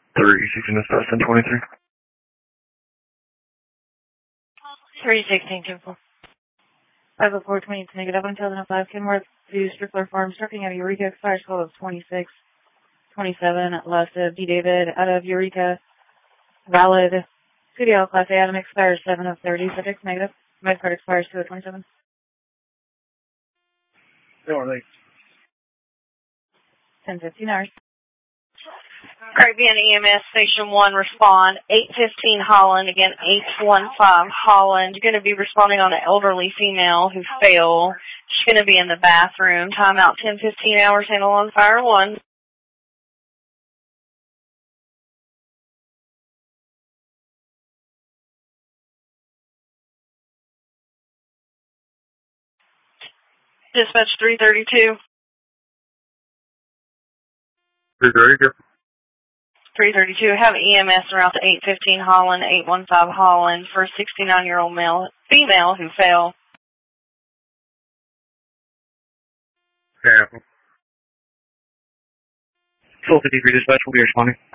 316 dispatch 1023. 316 Temple. 50420 negative until 5 Kenworth to Strickler Farms, trucking out of Eureka, expires call of 2627. Lost of D. David out of Eureka. Valid. CDL Class A item expires 7 of 30. Subject negative. My card expires 2 of 27. No, are they? 10:15 hours. Caribbean EMS Station 1, respond. 815 Holland, again, 815 Holland. You're going to be responding on an elderly female who fell. She's going to be in the bathroom. Timeout 10:15 hours, handle on fire 1. Dispatch 332. 330. 332. Have EMS around to 815 Holland, 815 Holland for a 69-year-old female who fell. Yeah. 1253 dispatch will be responding.